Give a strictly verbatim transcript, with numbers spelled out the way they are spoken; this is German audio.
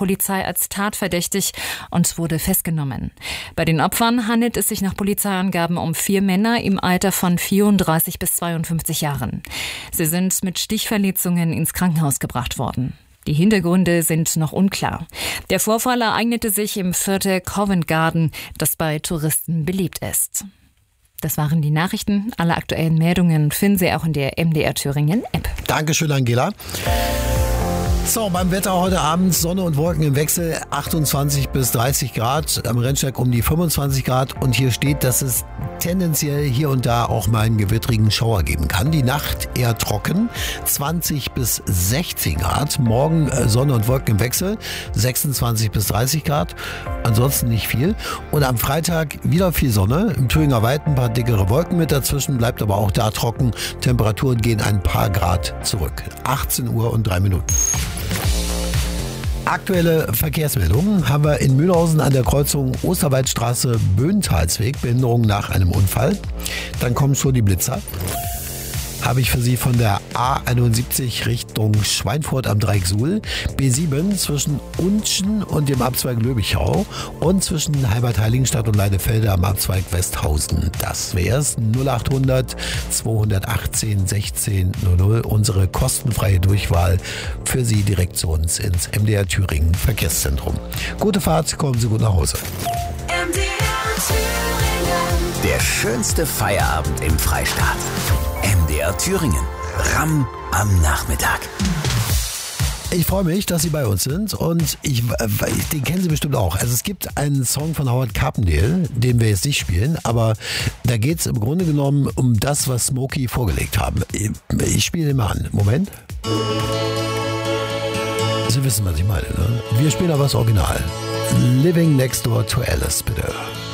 Polizei als tatverdächtig und wurde festgenommen. Bei den Opfern handelt es sich nach Polizeiangaben um vier Männer im Alter von vierunddreißig bis zweiundfünfzig Jahren. Sie sind mit Stichverletzungen ins Krankenhaus gebracht worden. Die Hintergründe sind noch unklar. Der Vorfall ereignete sich im Viertel Covent Garden, das bei Touristen beliebt ist. Das waren die Nachrichten. Alle aktuellen Meldungen finden Sie auch in der M D R Thüringen App. Dankeschön, Angela. So, beim Wetter heute Abend Sonne und Wolken im Wechsel, achtundzwanzig bis dreißig Grad, am Rennsteig um die fünfundzwanzig Grad und hier steht, dass es tendenziell hier und da auch mal einen gewittrigen Schauer geben kann. Die Nacht eher trocken, zwanzig bis sechzehn Grad, morgen Sonne und Wolken im Wechsel, sechsundzwanzig bis dreißig Grad, ansonsten nicht viel. Und am Freitag wieder viel Sonne, im Thüringer Wald ein paar dickere Wolken mit dazwischen, bleibt aber auch da trocken, Temperaturen gehen ein paar Grad zurück. achtzehn Uhr und drei Minuten. Aktuelle Verkehrsmeldungen haben wir in Mühlhausen an der Kreuzung Osterwaldstraße-Böhnthalsweg, Behinderung nach einem Unfall. Dann kommen schon die Blitzer. Habe ich für Sie von der A einundsiebzig Richtung Schweinfurt am Dreieck Suhl, B sieben zwischen Unschen und dem Abzweig Löbichau und zwischen Heimat-Heiligenstadt und Leidefelde am Abzweig Westhausen. Das wär's. null achthundert zweihundertachtzehn sechzehn null null, unsere kostenfreie Durchwahl für Sie direkt zu uns ins M D R Thüringen Verkehrszentrum. Gute Fahrt, kommen Sie gut nach Hause. M D R Thüringen. Der schönste Feierabend im Freistaat. M D R Thüringen. Ramm am Nachmittag. Ich freue mich, dass Sie bei uns sind und ich, den kennen Sie bestimmt auch. Also es gibt einen Song von Howard Carpendale, den wir jetzt nicht spielen, aber da geht es im Grunde genommen um das, was Smokey vorgelegt haben. Ich, ich spiele den mal an. Moment. Sie wissen, was ich meine, ne? Wir spielen aber das Original. Living Next Door to Alice, bitte.